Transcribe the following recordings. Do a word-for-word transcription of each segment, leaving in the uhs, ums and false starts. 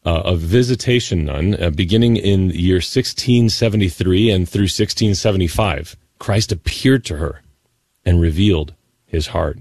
uh, a visitation nun, uh, beginning in the year sixteen seventy-three and through sixteen seventy-five. Christ appeared to her and revealed his heart.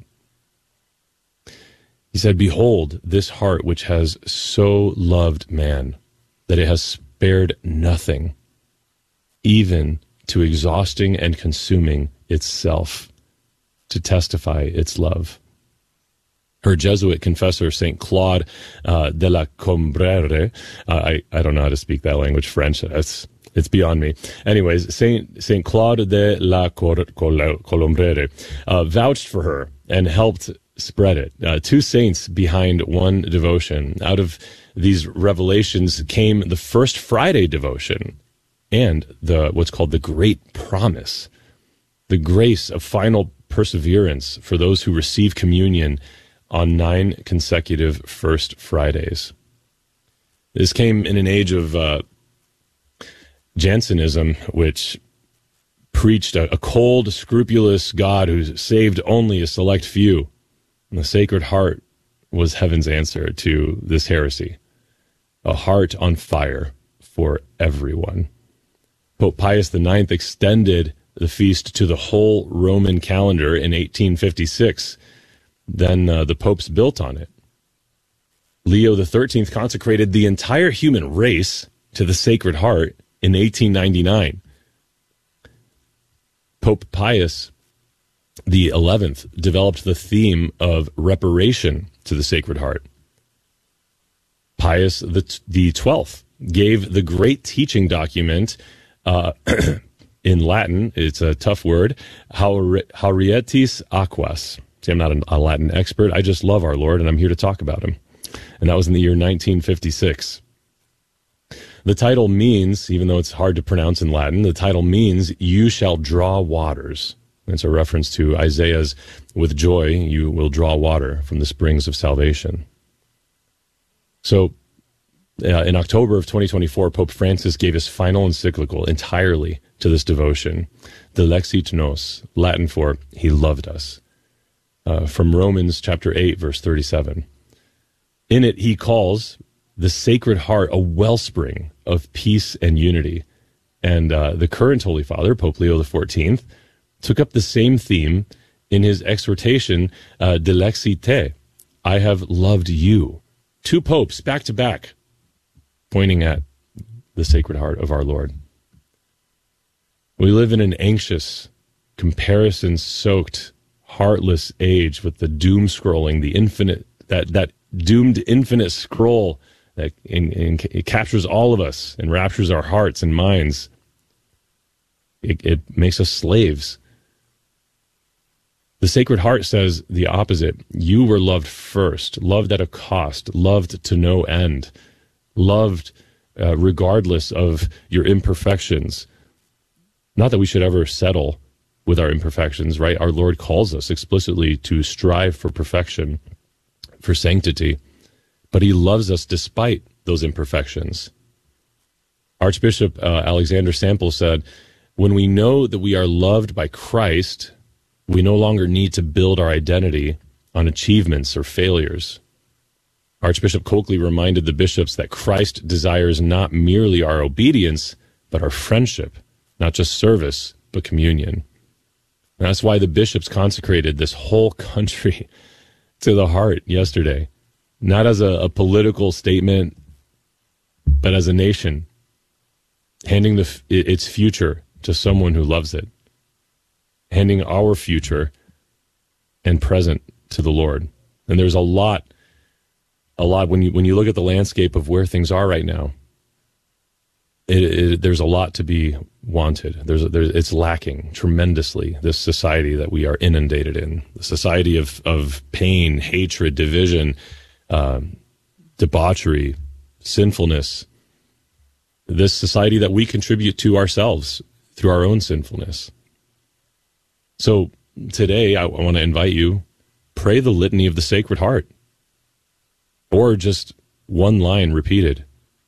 He said, "Behold, this heart which has so loved man, that it has spared nothing, even to exhausting and consuming itself, to testify its love." Her Jesuit confessor, Saint Claude uh, de la Combrere, uh, I, I don't know how to speak that language, French, it's, it's beyond me. Anyways, Saint Saint Claude de la Colombrere uh, vouched for her and helped spread it. Uh, two saints behind one devotion. Out of these revelations came the First Friday devotion and the what's called the Great Promise, the grace of final perseverance for those who receive communion on nine consecutive First Fridays. This came in an age of uh, Jansenism, which preached a, a cold, scrupulous God who saved only a select few. And the Sacred Heart was heaven's answer to this heresy, a heart on fire for everyone. Pope Pius the Ninth extended the feast to the whole Roman calendar in eighteen fifty-six. Then uh, the popes built on it. Leo the Thirteenth consecrated the entire human race to the Sacred Heart in eighteen ninety-nine. Pope Pius the Eleventh developed the theme of reparation to the Sacred Heart. Pius the, the Twelfth gave the great teaching document uh, in Latin, it's a tough word, Haurietis Aquas. See, I'm not a Latin expert. I just love our Lord, and I'm here to talk about him. And that was in the year nineteen fifty-six. The title means, even though it's hard to pronounce in Latin, the title means, "You shall draw waters." It's a reference to Isaiah's, "With joy you will draw water from the springs of salvation." So, uh, in October of twenty twenty-four, Pope Francis gave his final encyclical entirely to this devotion, Delexit Nos, Latin for "He loved us." Uh, from Romans chapter eight, verse thirty-seven. In it, he calls the Sacred Heart a wellspring of peace and unity. And uh, the current Holy Father, Pope Leo the Fourteenth, took up the same theme in his exhortation, uh, Delexit Te, I have loved you. Two popes back to back, pointing at the Sacred Heart of our Lord. We live in an anxious, comparison-soaked, heartless age with the doom scrolling, the infinite, that, that doomed infinite scroll that in, in, it captures all of us and raptures our hearts and minds. It, it makes us slaves. The Sacred Heart says the opposite. You were loved first, loved at a cost, loved to no end, loved uh, regardless of your imperfections. Not that we should ever settle with our imperfections, right? Our Lord calls us explicitly to strive for perfection, for sanctity, but he loves us despite those imperfections. Archbishop uh, Alexander Sample said, when we know that we are loved by Christ, we no longer need to build our identity on achievements or failures. Archbishop Coakley reminded the bishops that Christ desires not merely our obedience, but our friendship, not just service, but communion. And that's why the bishops consecrated this whole country to the heart yesterday, not as a, a political statement, but as a nation, handing the, its future to someone who loves it, handing our future and present to the Lord. And there's a lot, a lot, when you, when you look at the landscape of where things are right now, It, it, there's a lot to be wanted. There's, there's, it's lacking tremendously, this society that we are inundated in, the society of, of pain, hatred, division, um, debauchery, sinfulness, this society that we contribute to ourselves through our own sinfulness. So today I, I want to invite you, pray the litany of the Sacred Heart, or just one line repeated.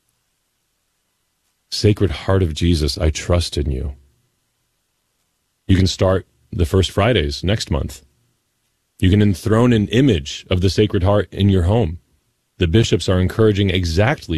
Sacred Heart of Jesus, I trust in you. You can start the First Fridays next month. You can enthrone an image of the Sacred Heart in your home. The bishops are encouraging exactly